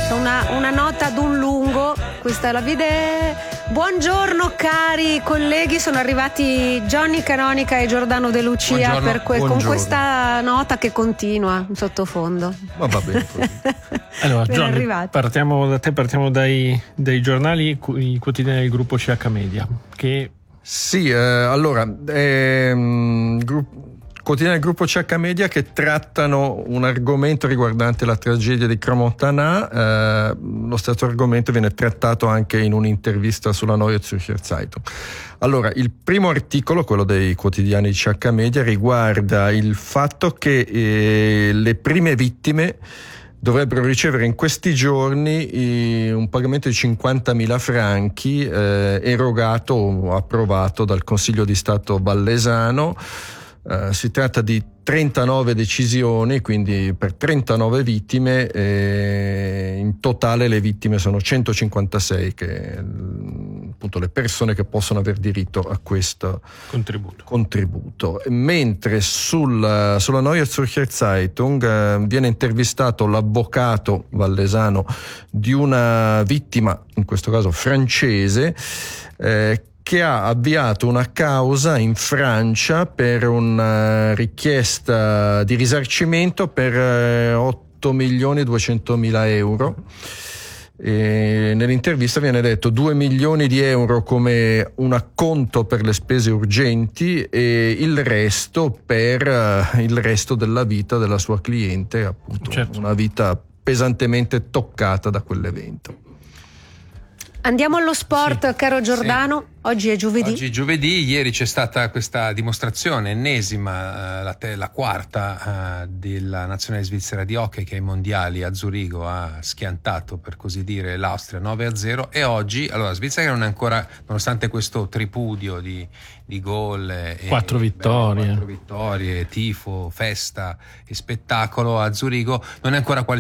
Una nota ad un lungo, questa è la vide. Buongiorno cari colleghi, sono arrivati Johnny Canonica e Giordano De Lucia con questa nota che continua in sottofondo. Ma va bene. Allora Johnny, partiamo da te, partiamo dai giornali, i quotidiani del gruppo CH Media. Che sì, quotidiani del gruppo CH Media che trattano un argomento riguardante la tragedia di Crans-Montana. Lo stesso argomento viene trattato anche in un'intervista sulla Neue Zürcher Zeitung. Allora, il primo articolo, quello dei quotidiani di CH Media, riguarda il fatto che le prime vittime dovrebbero ricevere in questi giorni un pagamento di 50.000 franchi erogato o approvato dal Consiglio di Stato vallesano. Si tratta di 39 decisioni, quindi per 39 vittime, in totale le vittime sono 156, che appunto le persone che possono aver diritto a questo contributo. Mentre sulla Neue Zürcher Zeitung viene intervistato l'avvocato vallesano di una vittima, in questo caso francese, che ha avviato una causa in Francia per una richiesta di risarcimento per 8.200.000 euro. E nell'intervista viene detto 2 milioni di euro come un acconto per le spese urgenti e il resto per il resto della vita della sua cliente, appunto. Certo. Una vita pesantemente toccata da quell'evento. Andiamo allo sport, sì, caro Giordano. Sì. Oggi è giovedì. Oggi è giovedì, ieri c'è stata questa dimostrazione ennesima, la quarta della nazionale svizzera di hockey, che ai mondiali a Zurigo ha schiantato, per così dire, l'Austria 9-0, e oggi, allora, Svizzera non è ancora, nonostante questo tripudio di gol e 4 vittorie, tifo, festa e spettacolo a Zurigo, non è ancora qualificata